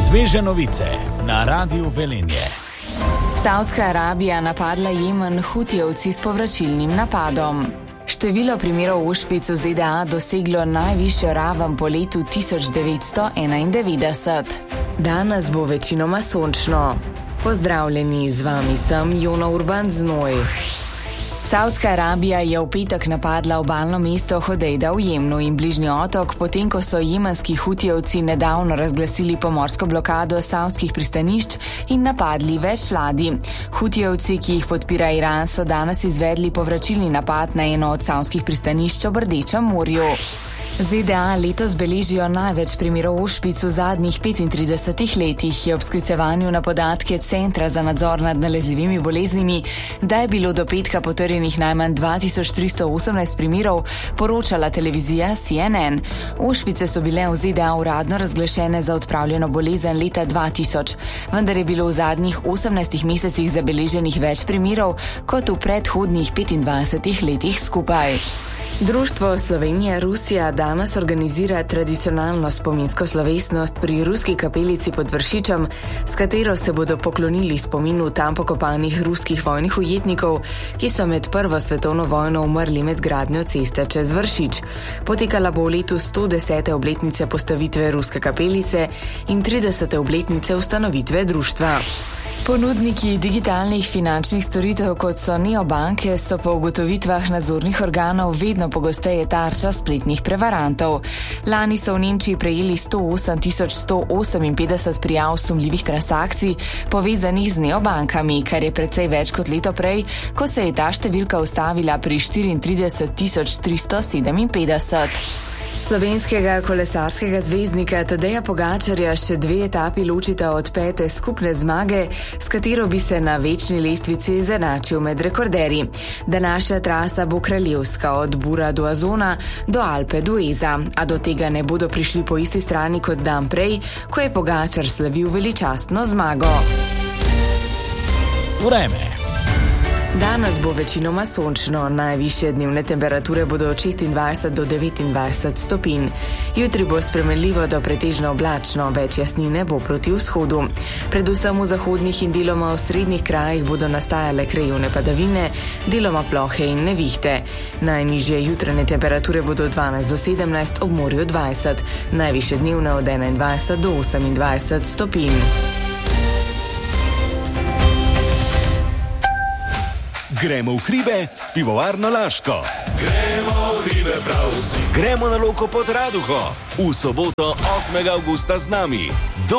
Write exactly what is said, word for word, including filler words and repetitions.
Sveže novice na Radiu Velenje. Saudska Arabija napadla Jemen Hutijevci s povračilnim napadom. Število primerov ošpic v Z D A doseglo najvišjo raven po letu tisoč devetsto enaindevetdeset. Danes bo večinoma sončno. Pozdravljeni, z vami sem Jona Urban Znoj. Saudska Arabija je v petek napadla obalno mesto Hodejda v Jemnu in bližnji otok, potem ko so jemenski Hutijevci nedavno razglasili pomorsko blokado saudskih pristanišč in napadli več ladij. Hutijevci, ki jih podpira Iran, so danes izvedli povračilni napad na eno od saudskih pristanišč ob Rdečem morju. Z D A letos beležijo največ primerov ošpic v zadnjih petintridesetih letih, je ob sklicevanju na podatke Centra za nadzor nad nalezljivimi boleznimi, da je bilo do petka potrjenih najmanj dva tisoč tristo osemnajst primerov, poročala televizija C N N. Ošpice so bile v Z D A uradno razglašene za odpravljeno bolezen leta dva tisoč, vendar je bilo v zadnjih osemnajstih mesecih zabeleženih več primerov kot v predhodnih petindvajsetih letih skupaj. Društvo Slovenija-Rusija danes organizira tradicionalno spominsko slovesnost pri ruski kapelici pod Vršičem, s katero se bodo poklonili spominu tam pokopanih ruskih vojnih ujetnikov, ki so med prvo svetovno vojno umrli med gradnjo ceste čez Vršič. Potekala bo v letu sto desete obletnice postavitve ruske kapelice in tridesete obletnice ustanovitve društva. Ponudniki digitalnih finančnih storitev, kot so neobanke, so po ugotovitvah nadzornih organov vedno pogosteje tarča spletnih prevarantov. Lani so v Nemčiji prejeli sto osem tisoč sto oseminpetdeset prijav sumljivih transakcij povezanih z neobankami, kar je precej več kot leto prej, ko se je ta številka ustavila pri štiriintrideset tisoč tristo sedeminpetdeset. Slovenskega kolesarskega zvezdnika Tadeja Pogačarja še dve etapi ločita od pete skupne zmage, s katero bi se na večni lestvici izenačil med rekorderji. Današnja trasa bo kraljevska od Bura do Azona do Alpe d'Hueza, a do tega ne bodo prišli po isti strani kot dan prej, ko je Pogačar slavil veličastno zmago. Vreme. Danes bo večinoma sončno, najvišje dnevne temperature bodo od šestindvajset do devetindvajset stopinj. Jutri bo spremenljivo do pretežno oblačno, več jasnine bo proti vzhodu. Predvsem v zahodnih in deloma v srednjih krajih bodo nastajale krajevne padavine, deloma plohe in nevihte. Najnižje jutranje temperature bodo od dvanajst do sedemnajst, ob morju dvajset, najvišje dnevne od enaindvajset do osemindvajset stopinj. Gremo v hribe s pivovarno Laško. Gremo v hribe prav vsi. Gremo na Loko pod Raduho. V soboto osmega avgusta z nami.